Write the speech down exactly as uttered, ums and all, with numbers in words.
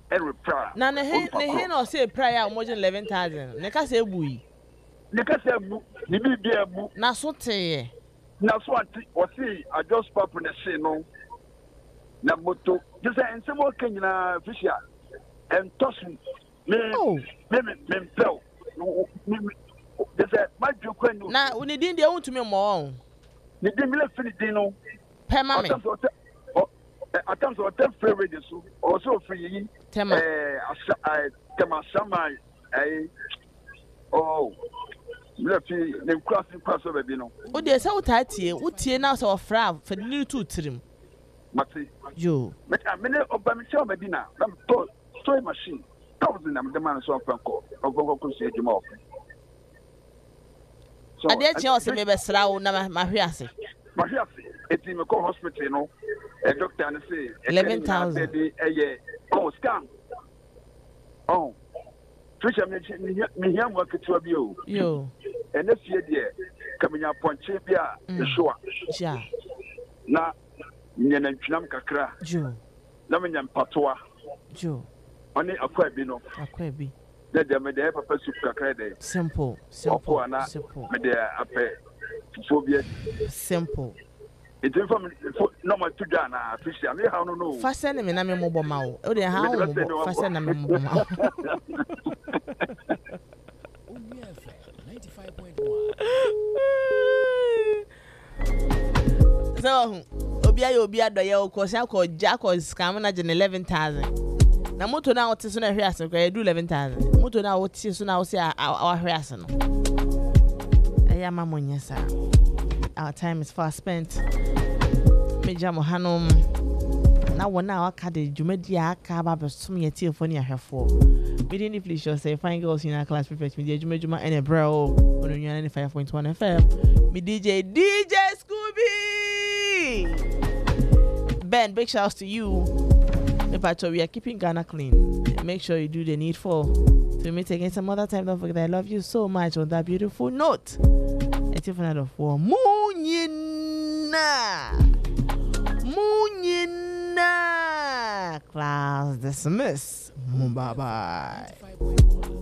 and repair. Na ne he ne he no say prayer mo eleven thousand. Ne ka say bui. Ne ka say bu, ni bi bi abu. Na so teye. Na so ati o say I just pop na say no. Na moto. Just say ensemo kenyina official. And toss me. Me me me pel. Just say my joke no. Na uni din de untumi mo. Ni din mi le fini din no. Pema me. At times, or ten free radio, also free. Tema. Eh, Tema Sama. Eh, oh, let's see, the crossing cross over, you know. Oh, there's how tight you would see now so frab for the new two trim. Maxi, you. But a minute of Bamichel Medina, I'm told, toy machine, thousand of the man so franco, or go go say him off. So, I did you also maybe slow, Nama Mahiasi. Mahiasi, it's in the hospital, you know. A doctor and say eleven thousand. A year. Oh, scam. Oh, Trisha, me here work at two of you. You. And this year, coming up on Chibia, the show. Ja. Na, Yan Chinam Kakra. Joe. Laminam Patois. Joe. Only a quabino. A quabi. Let them have a person credit. Simple. Simple. Simple. But they are a phobia. Simple. It's from normal to Ghana. Fisher, I how no. Fasten me na me mobile mouth. Oh, they how fasten na me mobile mouth. ninety-five point one. So, Obia Obia do ya ko sia ko ja ko scam na gen eleven thousand. Na moto na wote so na hwe ase ko do eleven thousand. Moto na wote so na wo se a hwe ase no. Eya mamonye sa. Our time is fast spent. Meja Mohanum. Now, one hour card, Jumedia, Cabba, some yet for near her for. We didn't please say fine girls in our class prefect media, Jumejuma and a bro on ninety-five point one F M. Me D J, D J Scooby. Ben, big shouts to you. If we are keeping Ghana clean, make sure you do the needful. To me, taking some other time, don't forget I love you so much on that beautiful note. It's if another four. Munyina. Munyina. Class dismiss. Bye bye.